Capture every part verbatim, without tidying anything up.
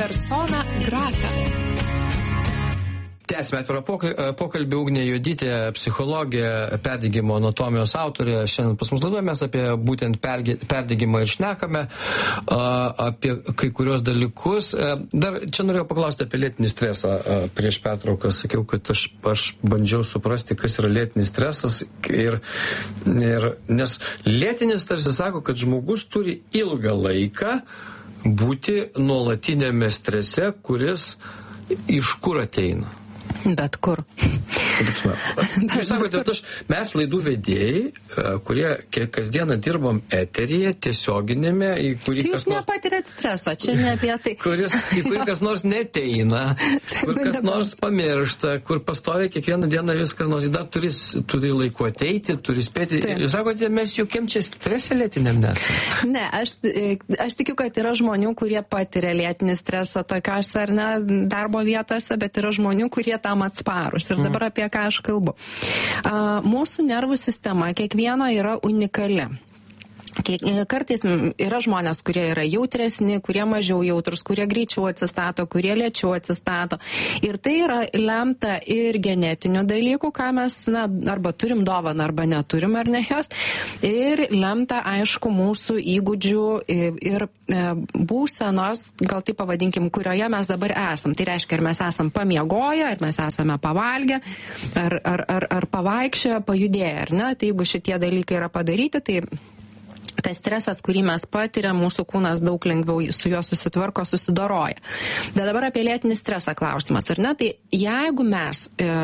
Persona grata. Tęsime atvirą pokalbį. Ugnė Juodytė, psichologė, perdegimo anatomijos autorė. Šiandien pas mus laidoje mes apie būtent perdegimą ir šnekame, apie kai kurios dalykus. Dar čia norėjau paklausti apie lėtinį stresą. Prieš pertrauką sakiau, kad aš, aš bandžiau suprasti, kas yra lėtinis stresas. Ir, ir, nes lėtinis tarsi sako, kad žmogus turi ilgą laiką būti nuolatinėme strese, kuris iš kur ateina. Bet kur. Jūs sakote, aš, mes laidų vedėjai, kurie kasdieną dirbam eteryje, tiesioginėme, į kurį tai jūs kas nepatirėt streso, čia ne apie tai. Kuris, į kurį kas nors neteina, kur kas nors pamiršta, kur pastoviai kiekvieną dieną viską nors, dar turi, turi laiku ateiti, turi spėti. Taip. Jūs sakote, mes jokiem čia stresė lėtiniam nesame. Ne, aš, aš tikiu, kad yra žmonių, kurie patiria lėtinį stresą tokios ar ne darbo vietose, bet yra žmonių, kurie tam atsparus. Ir dabar apie ką aš kalbu. A, mūsų nervų sistema kiekvieno yra unikali. Kartais yra žmonės, kurie yra jautresni, kurie mažiau jautrus, kurie greičiau atsistato, kurie lėčiau atsistato. Ir tai yra lemta ir genetinių dalykų, ką mes na, arba turim dovaną, arba neturim, ar ne jos. Ir lemta, aišku, mūsų įgūdžių ir, ir būsenos, gal tai pavadinkim, kurioje mes dabar esam. Tai reiškia, ar mes esam pamiegoję, ar mes esame pavalgę, ar, ar, ar, ar pavaikščioję, pajudėję, ar ne. Tai jeigu šitie dalykai yra padaryti, tai tas stresas, kurį mes patiriam, mūsų kūnas daug lengviau su juo susitvarko, susidoroja. Bet dabar apie lėtinį stresą klausimas, ar ne? Tai jeigu mes,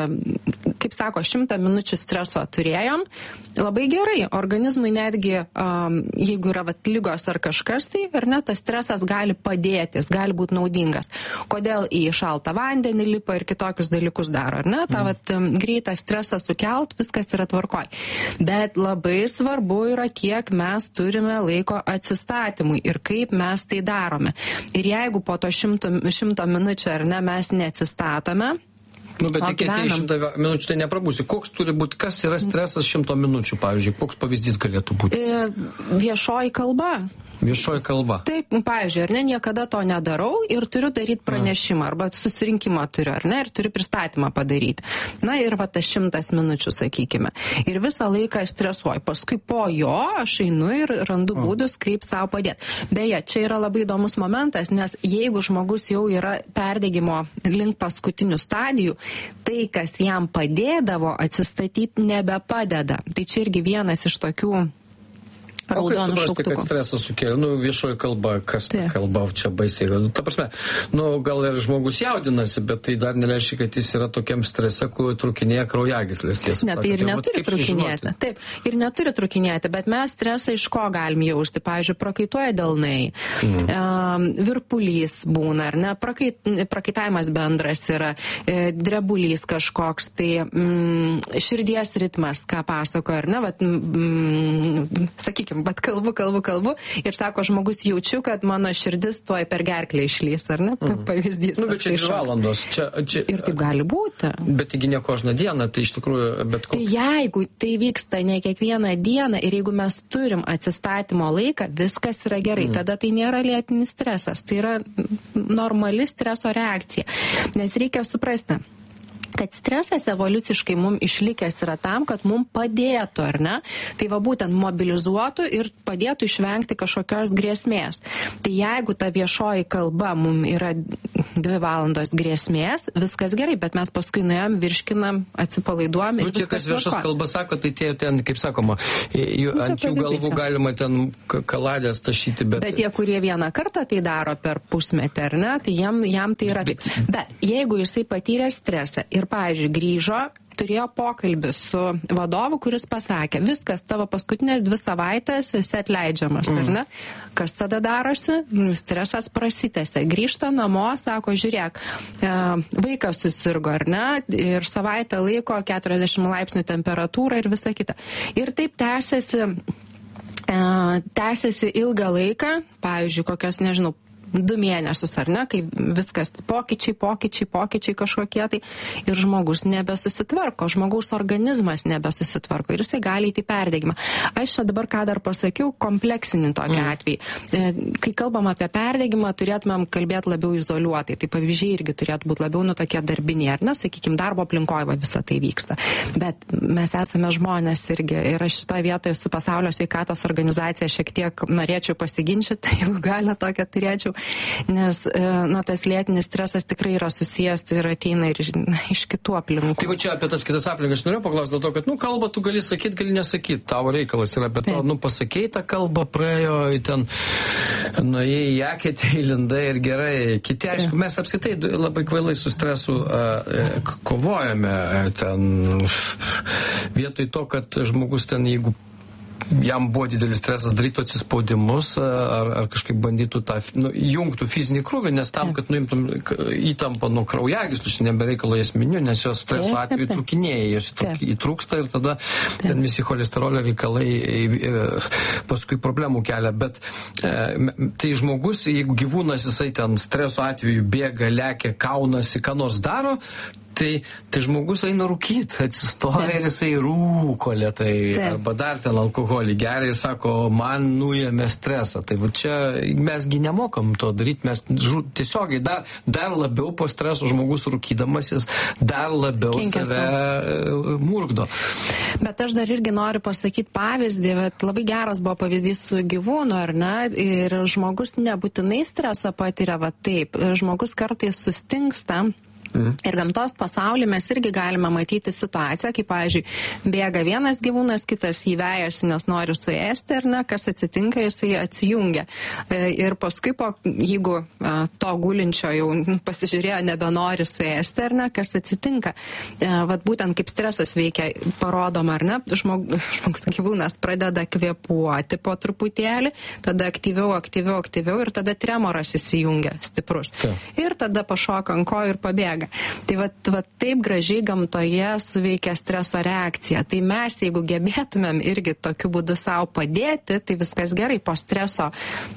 e, kaip sako, šimtą minučių streso turėjom, labai gerai, organizmui netgi, um, jeigu yra vat, lygos ar kažkas, tai ar ne, tas stresas gali padėti, jis gali būti naudingas. Kodėl į šaltą vandenį lipa ir kitokius dalykus daro, ar ne? Ta mm. vat, um, greitą stresą sukelt, viskas yra tvarkoj. Bet labai svarbu yra, kiek mes turime laiko atsistatymui ir kaip mes tai darome. Ir jeigu po to šimto, šimto minučių ar ne mes neatsistatome, nu, bet tik atėjai šimtą minučių, tai neprabūsi. Koks turi būti, kas yra stresas šimto minučių, pavyzdžiui, koks pavyzdys galėtų būti? E, viešoji kalba. Viešoji kalba. Taip, pavyzdžiui, ar ne, niekada to nedarau ir turiu daryti pranešimą, arba susirinkimą turiu, ar ne, ir turiu pristatymą padaryti. Na ir va tas šimtas minučių, sakykime. Ir visą laiką aš stresuoju. Paskui po jo aš einu ir randu būdus, kaip savo padėti. Beje, čia yra labai įdomus momentas, nes jeigu žmogus jau yra perdegimo link paskutinių stadijų, tai, kas jam padėdavo atsistatyti, nebepadeda. Tai čia irgi vienas iš tokių O kaip suprasti, kad stresas sukėlė? Nu, viešoji kalba, kas ta kalba čia baisiai? Nu, ta prasme, nu, gal ir žmogus jaudinasi, bet tai dar nereiškia, kad jis yra tokiam strese, kur trukinėja kraujagyslės, tiesą. Ne, tai ir neturi trukinėti. Taip, ir neturi trukinėti, bet mes stresą iš ko galim jausti? Pavyzdžiui, prakaituoja delnai, mm. um, virpulys būna, ar ne, Prakait, prakaitavimas bendras yra, e, drebulys kažkoks, tai mm, širdies ritmas, ką pasako, ar ne, vat, mm, sakykim, bet kalbu, kalbu, kalbu ir sako žmogus, jaučiu, kad mano širdis tuoj per gerklę išlys, ar ne? Mm. Pavyzdys. Nu, bet čia dvi valandos. Čia, čia, ir taip gali būti. Bet taigi ne kožną dieną, tai iš tikrųjų, bet koks. Tai jeigu tai vyksta ne kiekvieną dieną ir jeigu mes turim atsistatymo laiką, viskas yra gerai, mm. tada tai nėra lėtinis stresas, tai yra normali streso reakcija. Nes reikia suprasti, kad stresas evoliuciškai mums išlikęs yra tam, kad mums padėtų, ar ne? Tai va būtent mobilizuotų ir padėtų išvengti kažkokios grėsmės. Tai jeigu ta viešoji kalba mums yra dvi valandos grėsmės, viskas gerai, bet mes paskui nuėjom, virškinam, atsipalaiduojam. Nu, tie, kas viešas kalbas sako, tai tie ten, kaip sakoma, jų, nu, ant jų galvų galima ten kaladės tašyti, bet... Bet tie, kurie vieną kartą tai daro per pusmetį, ar ne, tai jam, jam tai yra... Bet, bet jeigu jisai patyrė stresą ir, pavyzdžiui, grįžo, turėjo pokalbį su vadovu, kuris pasakė, viskas, tavo paskutinės dvi savaitės esi atleidžiamas, mm. ar ne? Kas tada darosi? Stresas prasitęsia. Grįžta namo, sako, žiūrėk, vaikas susirgo, ar ne? Ir savaitę laiko keturiasdešimt laipsnių temperatūra ir visa kita. Ir taip tęsiasi, tęsiasi ilgą laiką, pavyzdžiui, kokios, nežinau, du mėnesius, ar ne, kai viskas pokyčiai, pokyčiai, pokyčiai kažkokie tai ir žmogus nebesusitvarko, žmogaus organizmas nebesusitvarko ir jisai gali įti perdegimą. Aš čia dabar ką dar pasakiau, kompleksinį tokį mm. atvejį. Kai kalbam apie perdegimą, turėtumėm kalbėti labiau izoliuotai. Tai pavyzdžiai irgi turėtų būti labiau nu tokie darbiniai, ar ne, sakykime, darbo aplinkoje visą tai vyksta. Bet mes esame žmonės irgi ir aš šitoje vietoje su Pasaulio sveikatos organizacija šiek tiek norėčiau pasiginčyti, jeigu galę tokią turėčiau, nes na, tas lėtinis stresas tikrai yra susijęs ir ateina ir na, iš kitų aplinkų. Tai va čia apie tas kitas aplinkas aš norėjau paklausti dėl to, kad, nu, kalbą tu gali sakyti, gali nesakyti, tavo reikalas yra, bet, to, nu, pasakei tą kalbą, praėjo, ten, nuėjai į eketę, įlindai ir gerai. Kiti, aišku, mes apskaitai labai kvailai su stresu uh, kovojame ten vietoj to, kad žmogus ten, jeigu jam buvo didelis stresas, darytų atsispaudimus ar, ar kažkaip bandytų tą, nu, jungtų fizinį krūvį, nes tam, kad nuimtum įtampą nuo kraujagyslių, čia nebereikalo jas miniu, nes jos streso atveju trūkinėja, jos įtrūksta ir tada ten visi cholesterolio reikalai paskui problemų kelia. Bet tai žmogus, jeigu gyvūnas jisai ten streso atveju bėga, lekia, kaunasi, ką nors daro, Tai, tai žmogus eina rūkyti, atsistoja ir jisai rūko lėtai, arba dar ten alkoholį geria ir sako, man nuėmė stresą. Tai va čia mesgi nemokam to daryti, mes žu, tiesiogiai dar, dar labiau po streso žmogus rūkydamasis, dar labiau Kenkia save savo. murgdo. Bet aš dar irgi noriu pasakyti pavyzdį, bet labai geras buvo pavyzdys su gyvūnu, ar ne? Ir žmogus nebūtinai stresą patiria, va taip, žmogus kartais sustingsta. Mm. Ir gamtos pasaulyje mes irgi galime matyti situaciją, kai, pavyzdžiui, bėga vienas gyvūnas, kitas jį vejasi, nes nori suėsti, ar ne, kas atsitinka, jisai atsijungia. Ir paskui, po, jeigu to gulinčio jau pasižiūrėjo, nebenori suėsti, ar ne, kas atsitinka. Vat būtent kaip stresas veikia, parodoma, ar ne, žmog, žmogus gyvūnas pradeda kvėpuoti po truputėlį, tada aktyviau, aktyviau, aktyviau ir tada tremoras įsijungia stiprus. Ta. Ir tada pašoka ant kojų ir pabėga. Tai va, va taip gražiai gamtoje suveikia streso reakcija. Tai mes, jeigu gebėtumėm irgi tokiu būdu savo padėti, tai viskas gerai. Po streso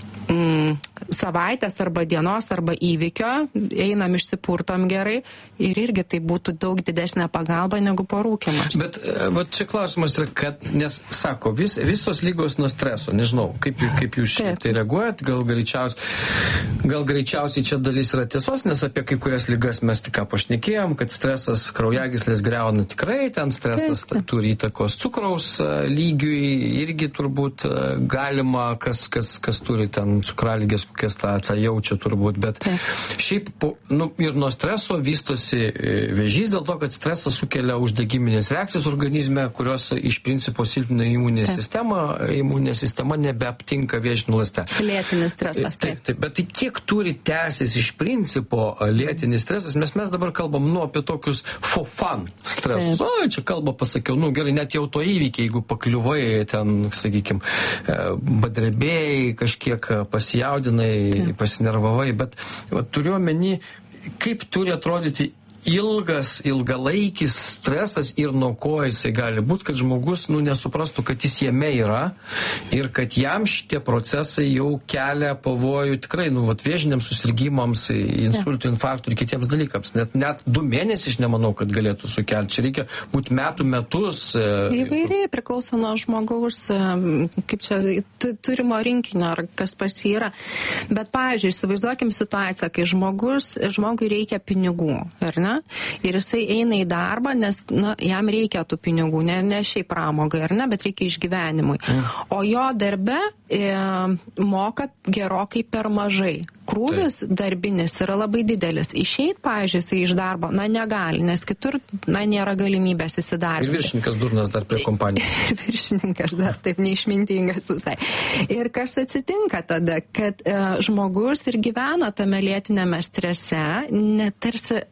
mm, savaitės arba dienos arba įvykio einam išsipurtom gerai ir irgi tai būtų daug didesnė pagalba negu parūkymas. Bet va čia klausimas yra, kad, nes sako, vis, visos lygos nuo streso, nežinau, kaip, kaip jūs tai reaguojat, gal greičiausiai, gal greičiausiai čia dalis yra tiesos, nes apie kai kurias lygas mes tik ką pašnekėjom, kad stresas kraujagyslės greuna tikrai, ten stresas taip, taip. turi įtakos cukraus lygiui, irgi turbūt galima, kas, kas, kas turi ten cukralygės, kokias tą, tą jaučia turbūt, bet taip. šiaip po, nu, ir nuo streso vystosi vėžys dėl to, kad stresas sukelia uždegiminės reakcijas organizme, kurios iš principo silpnina imuninę sistemą, imuninė sistema nebeaptinka vėžinių ląstelių. Lėtinis stresas, taip. taip. taip. Bet tai kiek turi tęsis iš principo lėtinis stresas, mes mes dabar kalbam nu, apie tokius for fun stresus. Taip. O, čia kalbą pasakiau, nu gerai, net jau to įvykiai, jeigu pakliuvai ten, sakykime, badrebėjai, kažkiek pasijaudinai, Taip. pasinervavai, bet va, turiu omeny, kaip turi atrodyti ilgas, ilgalaikis stresas ir nuo ko jisai gali būti, kad žmogus nu, nesuprastų, kad jis jame yra ir kad jam šitie procesai jau kelia pavojų tikrai, nu, vat, vėžiniams susirgymams, insultų, infarktų ir kitiems dalykams. Net, net du mėnesius nemanau, kad galėtų sukelti. Čia reikia būti metų metus. Įvairiai priklauso nuo žmogaus, kaip čia, turimo rinkinio, ar kas pas jį yra. Bet, pavyzdžiui, įsivaizduokim situaciją, kai žmogus, žmogui reikia pinigų, ar ne? Ir jisai eina į darbą, nes na, jam reikia tų pinigų, ne, ne šiaip pramogai, ar ne, bet reikia išgyvenimui. Mm. O jo darbe e, moka gerokai per mažai. Krūvis Taip. darbinis yra labai didelis. Išeit, pavyzdžiui, jisai iš darbo, na, negali, nes kitur, na, nėra galimybės įsidarbinti. Ir viršininkas durnas dar prie kompanijos. Ir viršininkas dar taip neišmintingas visai. Ir kas atsitinka tada, kad e, žmogus ir gyvena tame lėtinėme strese, netarsi, jisai kaip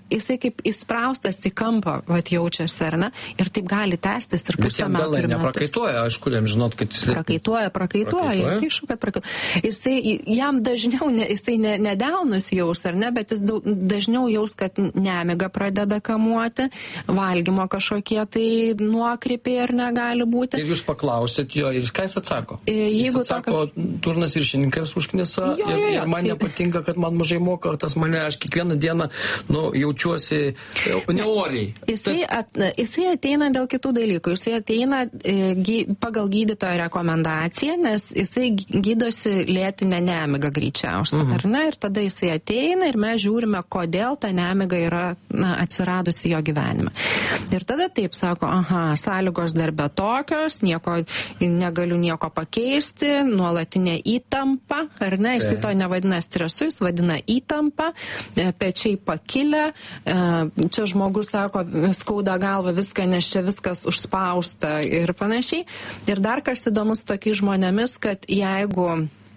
kažkaip įspraustas į kampą, vat jaučiasi, ar ne? Ir taip gali tęstis ir pusę metų. Bet jam neprakaituoja, aišku, jam žinot, kad jis... Prakaituoja, prakaituoja, aišku, kad prakaituoja. Jisai, jam dažniau, ne, jisai ne, nedelnus jaus, ar ne, bet jis daug, dažniau jaus, kad nemiga pradeda kamuoti, valgymo kažkokie tai nuokrypiai ar negali būti. Ir jūs paklausėt jo, ir ką jis atsako? Jeigu jis atsako, tokio... turnas viršininkas užknisa jo, ir, ir man tai... nepatinka, kad man mažai moka, tas mane, aš kiekvieną dieną, nu, jaučiuosi neoriai. Jisai, tas... at, jisai ateina dėl kitų dalykų. Jisai ateina e, gy, pagal gydytojo rekomendaciją, nes jisai gydosi lėtinę nemigą greičiausiai, mhm. ar ne? Ir tada jisai ateina ir mes žiūrime, kodėl ta nemiga yra na, atsiradusi jo gyvenime. Ir tada taip sako, aha, sąlygos darbe tokios, nieko, negaliu nieko pakeisti, nuolatinė įtampa, ar ne? Jisai to nevadina stresu, jis vadina įtampa, pečiai pakilę, čia žmogus sako, skauda galva viską, nes čia viskas užspausta ir panašiai. Ir dar kas įdomus tokiais žmonėmis, kad jeigu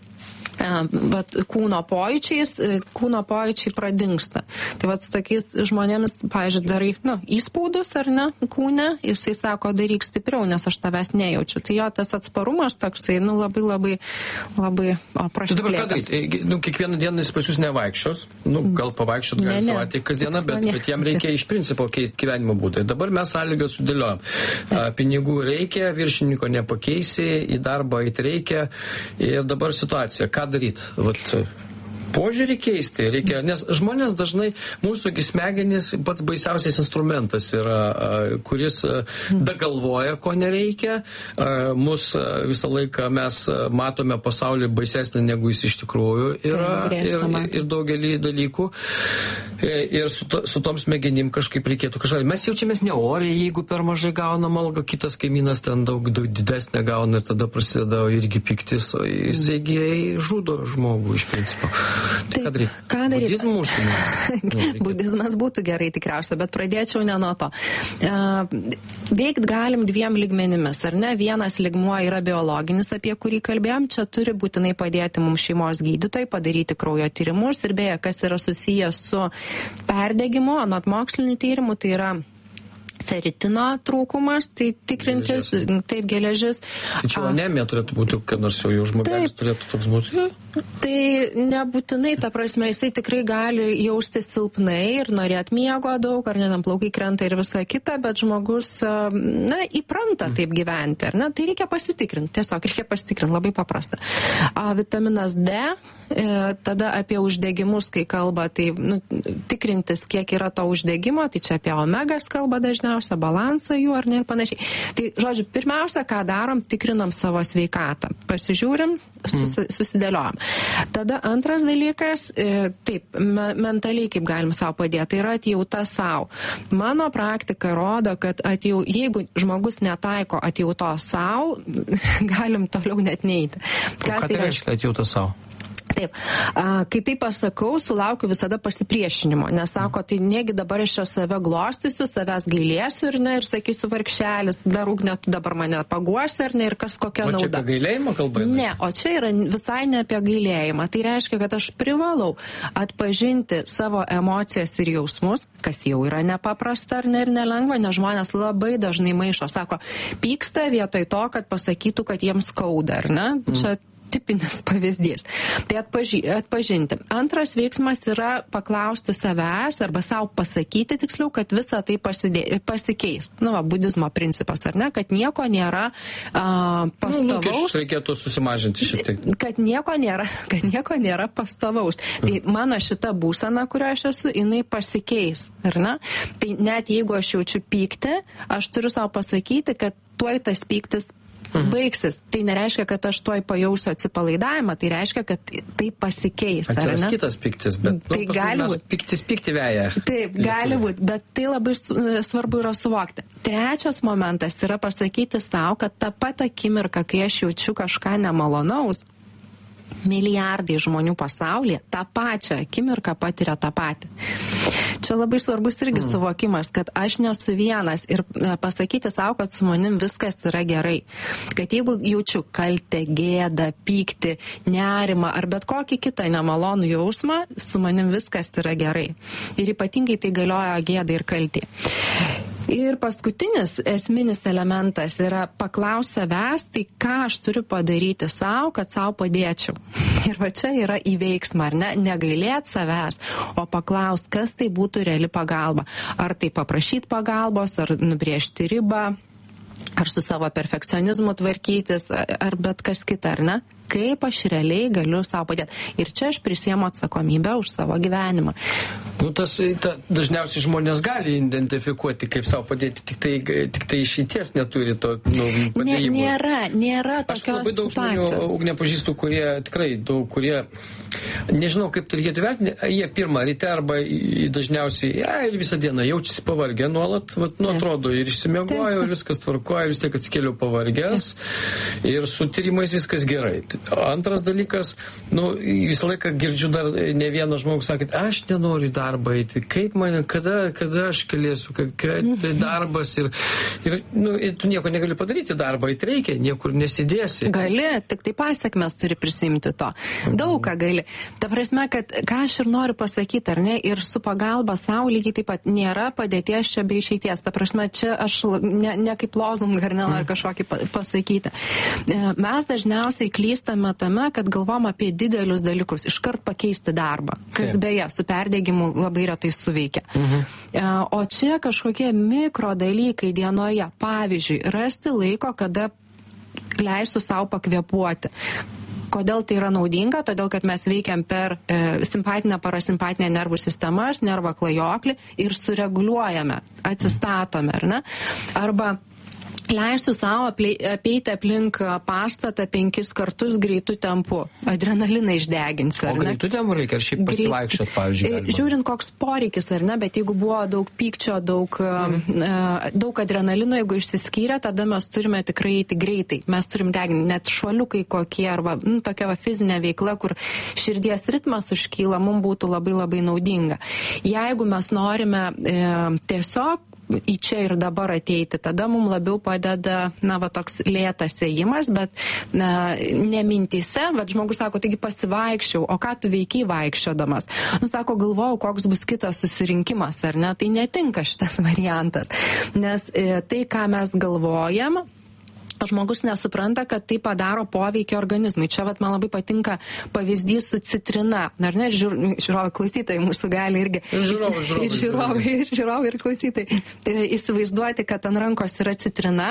vat, kūno pojūčiais, kūno pojūčiai pradingsta. Tai vat su tokiais žmonėmis, pavyzdžiui, darai, nu, įspaudus ar ne, kūne, jisai sako, daryk stipriau, nes aš tavęs nejaučiu. Tai jo tas atsparumas toksai, nu, labai, labai, labai, o, prašau. Tai dabar ką daryti? Nu, kiekvieną dieną jis pas jūs nevaikščios, nu, gal pavaikščiot gali savaitę kasdieną, bet, bet jam reikia iš principo keisti gyvenimo būdą. Dabar mes sąlygas sudėliojam. Pinigų reikia, viršininko nepakeisi, į darbą eiti reikia ir dabar situacija. Ką daryti? Vat, požiūrį keisti reikia, nes žmonės dažnai, mūsų smegenys pats baisiausias instrumentas yra, kuris dagalvoja, ko nereikia. Mus visą laiką mes matome pasaulį baisesnį, negu jis iš tikrųjų yra ir, ir daugelį dalykų. Ir su, to, su tom smegenim kažkaip reikėtų kažką. Mes jaučiamės neoriai, jeigu per mažai gaunam algą, kitas kaimynas ten daug, daug didesnę gauna ir tada prasideda irgi piktis, o jisai žudo žmogų iš principo. Tai ką daryti? Ką daryti? Budizmų užsienį. Budizmas būtų gerai tikriausiai, bet pradėčiau ne nuo to. Uh, veikt galim dviem lygmenimis, ar ne? Vienas lygmuo yra biologinis, apie kurį kalbėjom. Čia turi būtinai padėti mums šeimos gydytojai, padaryti kraujo tyrimus ir beje, kas yra susijęs su perdegimu, anot mokslinių tyrimų, tai yra feritino trūkumas, tai tikrintis, geležis. Taip, geležis. Tai čia anemija turėtų būti, kad nors jau jau žmogelis turėtų toks būti? Tai nebūtinai, ta prasme, jisai tikrai gali jausti silpnai ir norėti miego daug, ar net plaukai krenta ir visa kita, bet žmogus, na, įpranta taip gyventi, ar ne? Tai reikia pasitikrinti, tiesiog reikia pasitikrinti, labai paprasta. A, vitaminas D, e, tada apie uždegimus, kai kalba, tai nu, tikrintis, kiek yra to uždegimo, tai čia apie omegas kalba dažniausia, balansą jų ar ne ir panašiai. Tai, žodžiu, pirmiausia, ką darom, tikrinam savo sveikatą. Pasižiūrim, susi, susidėliojam. Tada antras dalykas, e, taip, me, mentaliai kaip galim savo padėti, tai yra atjauta savo. Mano praktika rodo, kad atjau, jeigu žmogus netaiko atjautos savo, galim toliau net neiti. Ką, ką tai reiškia atjauta savo? Taip, a, kai taip pasakau, sulaukiu visada pasipriešinimo, nes sako, tai negi dabar aš čia save glostysiu, savęs gailėsiu ir, ne, ir sakysiu, vargšelis, dar ugnė, tu dabar mane paguosi ar ne, ir kas kokia nauda. O čia apie gailėjimą kalba? Ne, o čia yra visai ne apie gailėjimą. Tai reiškia, kad aš privalau atpažinti savo emocijas ir jausmus, kas jau yra nepaprasta ar ne ir nelengva, nes žmonės labai dažnai maišo, sako, pyksta vietoj to, kad pasakytų, kad jiems skauda, ar ne? Mm. Čia tipinis pavyzdys. Tai atpaži, atpažinti. Antras veiksmas yra paklausti savęs arba savo pasakyti tiksliau, kad visa tai pasidė, pasikeis. Nu, va, budizmo principas, ar ne? Kad nieko nėra uh, pastovaus. Nu, reikėtų susimažinti šiek tiek. Kad nieko nėra, kad nieko nėra pastovaus. Tai mano šita būsena, kurioje aš esu, jinai pasikeis, ar ne? Tai net jeigu aš jaučiu pyktį, aš turiu savo pasakyti, kad tuoj tas pyktis baigsis. Tai nereiškia, kad aš tuoj pajausiu atsipalaidavimą, tai reiškia, kad tai pasikeis. Atsiras kitas piktis, bet tai nu, gali būti. Piktis pikti veja. Taip, gali būti, bet tai labai svarbu yra suvokti. Trečias momentas yra pasakyti savo, kad tą pat akimirką, kai aš jaučiu kažką nemalonaus, milijardai žmonių pasaulyje tą pačią akimirką patiria tą patį. Čia labai svarbus irgi mm. suvokimas, kad aš nesu vienas ir pasakyti savo, kad su manim viskas yra gerai. Kad jeigu jaučiu kaltę, gėdą, pyktį, nerimą ar bet kokį kitą nemalonų jausmą, su manim viskas yra gerai. Ir ypatingai tai galioja gėdai ir kaltė. Ir paskutinis esminis elementas yra paklaus savęs, tai ką aš turiu padaryti savo, kad savo padėčiau. Ir va čia yra į veiksmą, ar ne, negailėt savęs, o paklaus, kas tai būtų reali pagalba. Ar tai paprašyti pagalbos, ar nubrėžti ribą, ar su savo perfekcionizmu tvarkytis, ar bet kas kita, ar ne? Kaip aš realiai galiu savo padėti. Ir čia aš prisiemu atsakomybę už savo gyvenimą. Nu, tas, ta, dažniausiai žmonės gali identifikuoti, kaip savo padėti, tik tai, tik tai išeities neturi to nu, padėjimo. Ne, nėra, nėra tokios situacijos. Aš labai daug žmonių, Ugne, pažįstu, kurie tikrai daug, kurie, nežinau, kaip tai reikėtų vertinti, jie pirmą ryte arba dažniausiai, ja, ir visą dieną jaučiasi pavargę nuolat, vat, nu, atrodo, ir išsimiegojo, ir viskas tvarkoja, ir vis tiek atsikėliau pavargęs, ir su tyrimais viskas gerai. Antras dalykas, nu, visą laiką girdžiu dar ne vieną žmogų sakyti, aš nenoriu į darbą eiti, kaip man, kada, kada aš galėsiu, kad, kad tai darbas ir, ir nu, tu nieko negali padaryti, darbą eiti reikia, niekur nesidėsi. Gali, tik tai pasiekmes turi prisimti to. Daug ką gali. Ta prasme, kad ką aš ir noriu pasakyti, ar ne, ir su pagalba savo lygiai taip pat nėra padėties čia be išeities. Ta prasme, čia aš ne, ne kaip lozungą ar ne, ar kažkokį pasakyti. Mes dažniausiai klystame tame, kad galvom apie didelius dalykus, iškart pakeisti darbą, kas okay. beje, su perdėgymu labai retai suveikia. Uh-huh. O čia kažkokie mikro dalykai dienoje, pavyzdžiui, rasti laiko, kada leisiu savo pakvėpuoti. Kodėl tai yra naudinga? Todėl, kad mes veikiam per e, simpatinę, parasimpatinę nervų sistemas, nervą klajoklį ir sureguliuojame, atsistatome, ar ne? Arba leisiu savo apeiti aplink pastatą penkis kartus greitų tempų. Adrenaliną išdeginsiu. O greitų tempų reikia, ar šiaip pasivaikščiot, pavyzdžiui? Galima? Žiūrint, koks poreikis, ar ne, bet jeigu buvo daug pykčio, daug, mm. daug adrenalino, jeigu išsiskyrė, tada mes turime tikrai eiti greitai. Mes turim deginti net šuoliukai kokie, arba nu, tokia va, fizinė veikla, kur širdies ritmas užkyla, mums būtų labai labai naudinga. Jeigu mes norime e, tiesiog į čia ir dabar ateiti, tada mums labiau padeda, na, va, toks lėtas ėjimas, bet na, ne mintyse, bet žmogus sako, taigi pasivaikščiau, o ką tu veikiai vaikščiodamas? Nu, sako, galvojau, koks bus kitas susirinkimas, ar ne? Tai netinka šitas variantas, nes e, tai, ką mes galvojam, žmogus nesupranta, kad tai padaro poveikį organizmui. Čia vat, man labai patinka pavyzdys su citrina. Ar ne, žiūrovai, klausytojai mūsų gali irgi. Žiūrovai, žiūrovai. Ir žiūrovai, ir žiūrovai, ir klausytojai. Tai įsivaizduoti, kad ant rankos yra citrina.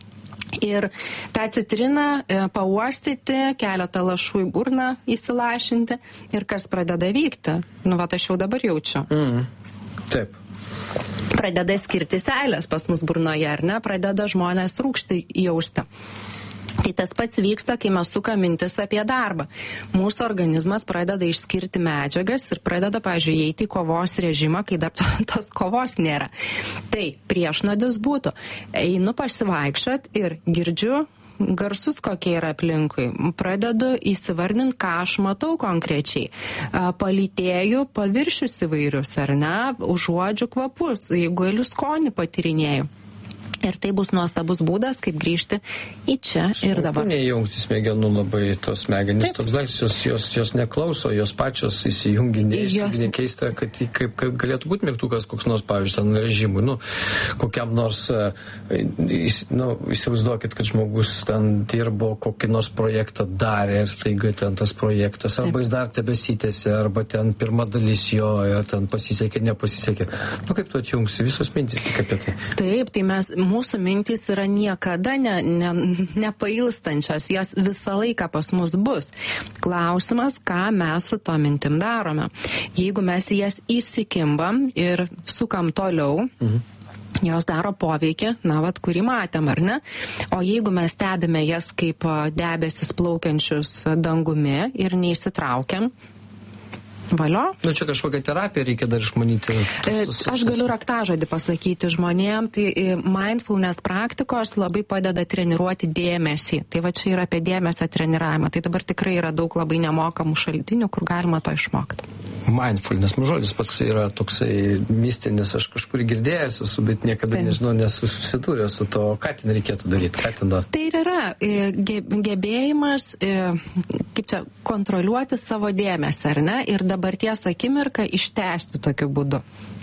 Ir tą citriną e, pauostyti, keletą lašų į burną įsilašinti. Ir kas pradeda vykti? Nu, va, aš jau dabar jaučiu. Mm. Taip. Pradeda skirti seilės pas mus burnoje, ar ne? Pradeda žmonės rūgštį jausti. Tai tas pats vyksta, kai mes sukam mintis apie darbą. Mūsų organizmas pradeda išskirti medžiagas ir pradeda, pavyzdžiui, eiti į kovos režimą, kai dar to, tos kovos nėra. Tai priešnodis būtų. Einu pasivaikščiot ir girdžiu garsus, kokie yra aplinkui. Pradedu įsivardinti, ką aš matau konkrečiai. Palytėju paviršius įvairius, ar ne? Užuodžiu kvapus, jeigu galiu skonį patyrinėju. Ir tai bus nuostabus būdas, kaip grįžti į čia ir dabar. Sunku neįjungti smegenų labai, tos smegenys, toks daiktas, jos, jos, jos neklauso, jos pačios įsijunginė, jos... keista, kad kaip, kaip galėtų būti mygtukas koks nors, pavyzdžiui, ten režimui, nu, kokiam nors, nu, įsivaizduokit, kad žmogus ten dirbo, kokį nors projektą darė ir staiga ten tas projektas, arba jis dar tebesitėsi, arba ten pirma dalis jo, ir ten pasisekė, nepasisekė. Nu, kaip tu atjungsi, visos mintys tik apie tai. Taip, tai mes mūsų mintys yra niekada ne, ne, nepailstančios, jos visą laiką pas mus bus. Klausimas, ką mes su to mintim darome. Jeigu mes jas įsikimbam ir sukam toliau, mhm. jos daro poveikį, na, vat, kurį matėm, ar ne? O jeigu mes stebime jas kaip debesis plaukiančius dangumi ir neįsitraukiam, Valio. Nu, čia kažkokią terapiją reikia dar išmanyti. Aš galiu raktažodį pasakyti žmonėm, tai mindfulness praktikos labai padeda treniruoti dėmesį. Tai va čia yra apie dėmesio treniravimą. Tai dabar tikrai yra daug labai nemokamų šaltinių, kur galima to išmokti. Mindfulness, žodis pats yra toksai mistinis, aš kažkur girdėjęs esu, bet niekada Taip. nežinau, nesusidūrė su to, ką ten reikėtų daryti, ką ten dar. Tai ir yra gebėjimas, kaip čia, kontroliuoti savo dėmesį, ar ne, ir dabarties akimirką ištęsti tokiu būdu.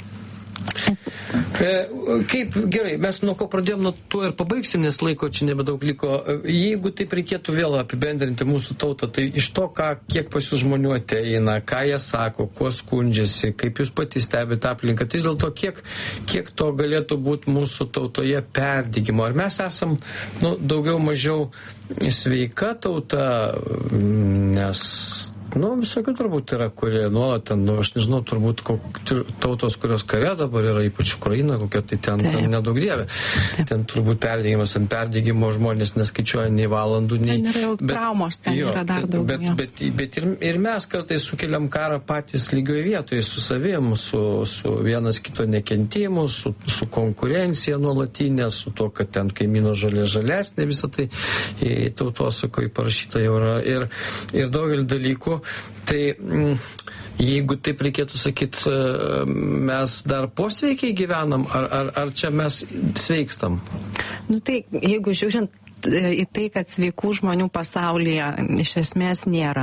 Kaip, gerai, mes nuo ko pradėjom, nuo to ir pabaigsim, nes laiko čia nebedaug liko. Jeigu taip reikėtų vėl apibendrinti mūsų tautą, tai iš to, ką, kiek pas jūs žmonių ateina, ką jie sako, kuo skundžiasi, kaip jūs patys stebite aplinką, tai vis dėlto kiek, kiek to galėtų būti mūsų tautoje perdygimo. Ar mes esam nu, daugiau mažiau sveika tauta, nes... Nu, visokių turbūt yra, kurie nuolat ten, nu, aš nežinau, turbūt kok, tautos, kurios kare dabar yra, ypač Ukraina, kokia tai ten, ten nedaug dievė. Taip. Ten turbūt perdėgymas ant perdėgymo žmonės neskaičiuoja nei valandų, nei... Ten yra jau traumos, ten jo, yra dar daug. Bet, bet, bet, bet ir, ir mes kartais sukeliam karą patys lygioje vietoje su savim, su, su vienas kito nekentimu, su, su konkurencija nuolatinė, su to, kad ten kaimyno žalė žalesnė, visą tai tautosakoje parašyta jau yra. Ir, ir daugelį dalykų. Tai jeigu taip reikėtų sakyti, mes dar posveikiai gyvenam, ar, ar, ar čia mes sveikstam? Nu tai, jeigu žiūrint į tai, kad sveikų žmonių pasaulyje iš esmės nėra.